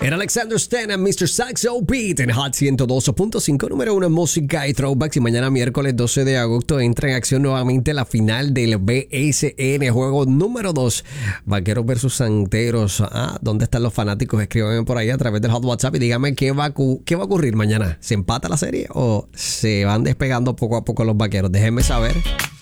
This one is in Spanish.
Era Alexander Stan and Mr. Saxo Beat en Hot 102.5, número 1 en música y throwbacks. Y mañana miércoles 12 de agosto entra en acción nuevamente la final del BSN, juego número 2, Vaqueros versus Santeros. ¿Dónde están los fanáticos? Escríbanme por ahí a través del Hot WhatsApp y díganme qué va a ocurrir mañana. ¿Se empata la serie o se van despegando poco a poco los Vaqueros? Déjenme saber.